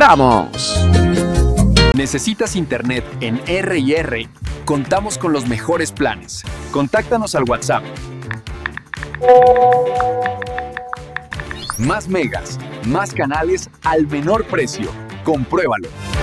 ¡Entramos! ¿Necesitas internet en R&R? Contamos con los mejores planes. Contáctanos al WhatsApp. Más megas, más canales al menor precio. Compruébalo.